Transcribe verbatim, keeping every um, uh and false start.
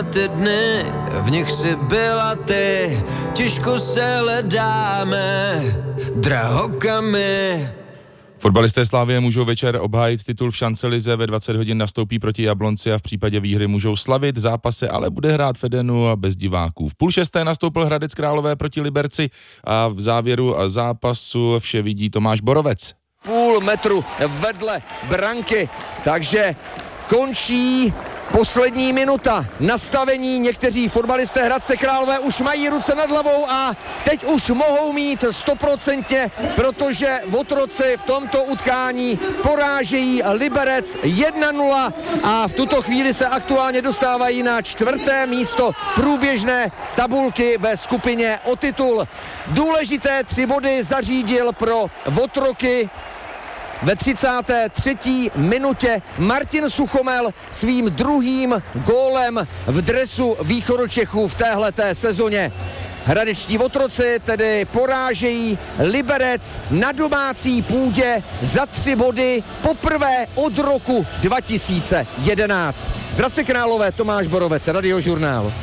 na ty dny, v nich si byla ty, těžko se hledáme, drahokamy. Fotbalisté Slavie můžou večer obhájit titul v šancelize, ve dvacet hodin nastoupí proti Jablonci a v případě výhry můžou slavit zápasy, ale bude hrát v Edenu a bez diváků. V půl šesté nastoupil Hradec Králové proti Liberci a v závěru zápasu vše vidí Tomáš Borovec. Půl metru vedle branky, takže končí poslední minuta. Nastavení, někteří fotbalisté Hradce Králové už mají ruce nad hlavou a teď už mohou mít stoprocentně, protože Votroci v tomto utkání porážejí Liberec jedna nula a v tuto chvíli se aktuálně dostávají na čtvrté místo průběžné tabulky ve skupině o titul. Důležité tři body zařídil pro Votroky ve třicáté třetí minutě Martin Suchomel svým druhým gólem v dresu Východočechů v téhleté sezóně. Hradečtí Votroci tedy porážejí Liberec na domácí půdě za tři body poprvé od roku dva tisíce jedenáct. Z Hradce Králové Tomáš Borovec, Radiožurnál.